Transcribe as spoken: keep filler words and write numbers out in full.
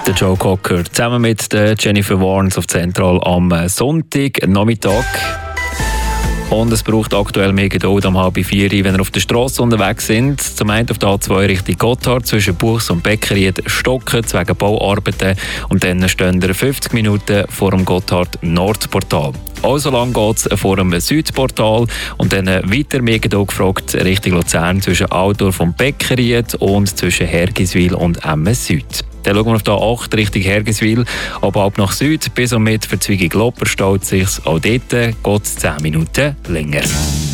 Der Joe Cocker zusammen mit der Jennifer Warnes auf Zentral am Sonntag Nachmittag. Und es braucht aktuell mehr Geduld am halb vier, wenn ihr auf der Strasse unterwegs sind. Zum einen auf der A zwei Richtung Gotthard zwischen Buchs und Beckeried stocken wegen Bauarbeiten. Und dann stehen ihr fünfzig Minuten vor dem Gotthard Nordportal. Also lang geht es vor dem Südportal und dann weiter mehr Geduld gefragt Richtung Luzern zwischen Altdorf und Beckeried und zwischen Hergiswil und Emmen Süd. Dann schauen wir auf der acht Richtung Hergiswil, aber ab nach Süd bis und mit Verzweigung Lopperstadt sich auch dort geht es zehn Minuten länger.